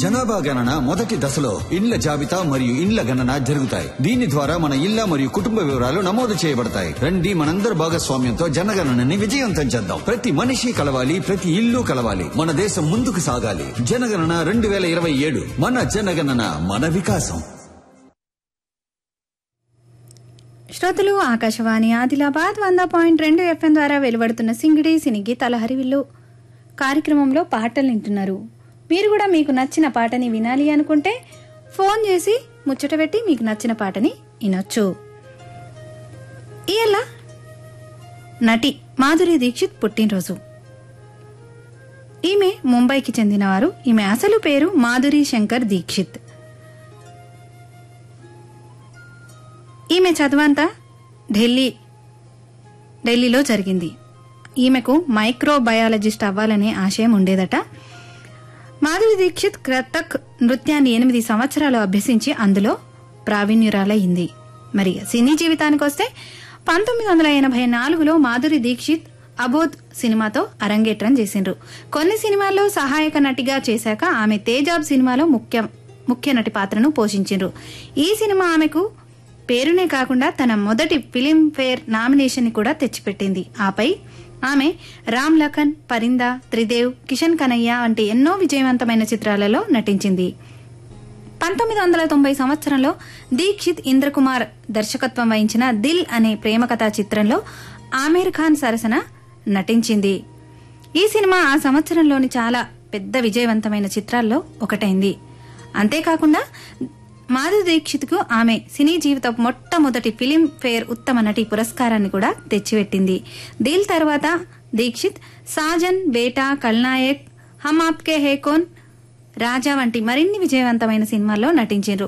జనాభా గణన మొదటి దశలో ఇండ్ల జాబితా మరియు ఇండ్ల గణన జరుగుతాయి. దీని ద్వారా మన ఇళ్ల మరియు కుటుంబ వివరాలు నమోదు చేయబడతాయి. రండి, మనందరి భాగస్వామ్యంతో జనగణనని విజయవంతం చేద్దాం. ప్రతి మనిషి కలవాలి, ప్రతి ఇల్లు కలవాలి. మన దేశం ముందుకు సాగాలి. జనగణన 2027. మన జనగణన, మన వికాసం. శ్రోతలు, ఆకాశవాణి ఆదిలాబాద్ 100.2 FM ద్వారా వెలువడుతున్న సింగిడి సినీ గీతాల హరివిల్లు కార్యక్రమంలో పాటలు వింటున్నారు. మీరు కూడా మీకు నచ్చిన పాటని వినాలి అనుకుంటే ఫోన్ చేసి ముచ్చట పెట్టి మీకు నచ్చిన పాటని వినొచ్చు. ఇయల్ల నటి మాధురి దీక్షిత్ పుట్టినరోజు. ఈమె ముంబైకి చెందినవారు. ఈమె అసలు పేరు మాధురి శంకర్ దీక్షిత్. ఈమె చదువంతా ఢిల్లీలో జరిగింది. ఈమెకు మైక్రోబయాలజిస్ట్ అవ్వాలనే ఆశయం ఉండేదట. మాధురి దీక్షిత్ కథక్ నృత్యాన్ని 8 సంవత్సరాలు అభ్యసించి అందులో ప్రావీణ్యురాలయ్యింది. మరి సినీ జీవితానికి వస్తే 1984లో మాధురి దీక్షిత్ అబోధ్ సినిమాతో అరంగేట్రం చేసిండ్రు. కొన్ని సినిమాల్లో సహాయక నటిగా చేశాక ఆమె తేజాబ్ సినిమాలో ముఖ్య నటి పాత్రను పోషించిండ్రు. ఈ సినిమా ఆమెకు పేరునే కాకుండా తన మొదటి ఫిలింఫేర్ నామినేషన్ ని కూడా తెచ్చిపెట్టింది. ఆపై ఆమె రామ్ లఖన్, పరిందా, త్రిదేవ్, కిషన్ కనయ్య వంటి ఎన్నో విజయవంతమైన చిత్రాలలో నటించింది. 1990 సంవత్సరంలో దీక్షిత్ ఇంద్రకుమార్ దర్శకత్వం వహించిన దిల్ అనే ప్రేమ కథా చిత్రంలో ఆమీర్ ఖాన్ సరసన నటించింది. ఈ సినిమా ఆ సంవత్సరంలోని చాలా పెద్ద విజయవంతమైన చిత్రాల్లో ఒకటైంది. అంతేకాకుండా మాధురి దీక్షిత్ కు ఆమె సినీ జీవితం మొట్టమొదటి ఫిలిం ఫేర్ ఉత్తమ నటి పురస్కారాన్ని కూడా తెచ్చిపెట్టింది. దిల్ తర్వాత దీక్షిత్ సాజన్, బేటా, కల్నాయక్, హమ్ ఆప్కే హే కౌన్, రాజా వంటి మరిన్ని విజయవంతమైన సినిమాల్లో నటించారు.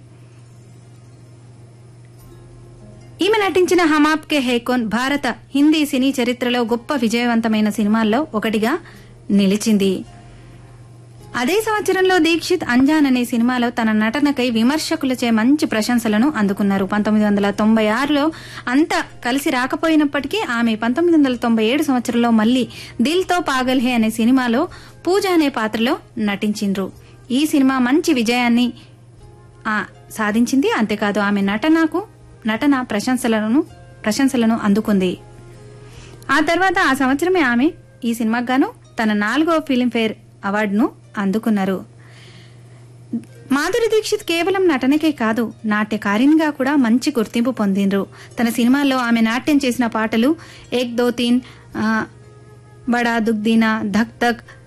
ఈమె నటించిన హమ్ ఆప్కే హే కౌన్ భారత హిందీ సినీ చరిత్రలో గొప్ప విజయవంతమైన సినిమాల్లో ఒకటిగా నిలిచింది. అదే సంవత్సరంలో దీక్షిత్ అంజాన్ అనే సినిమాలో తన నటనకై విమర్శకులచే మంచి ప్రశంసలను అందుకున్నారు. 1996లో అంతా కలిసి రాకపోయినప్పటికీ ఆమె 1997 సంవత్సరంలో మళ్లీ దిల్ తో పాగల్ హే అనే సినిమాలో పూజ అనే పాత్రలో నటించిండ్రు. ఈ సినిమా మంచి విజయాన్ని సాధించింది. అంతేకాదు ఆమె నటన ప్రశంసలను అందుకుంది. ఆ తర్వాత ఆ సంవత్సరమే ఆమె ఈ సినిమాకు గాను తన 4వ ఫిలింఫేర్ అవార్డును అందుకున్నారు. మాధురి దీక్షిత్ కేవలం నటనకే కాదు నాట్యకారిణిగా కూడా మంచి గుర్తింపు పొందిండ్రు. తన సినిమాల్లో ఆమె నాట్యం చేసిన పాటలు ఏక్ దో తీన్, బడా దుగ్దీనా, ధక్ ధక్,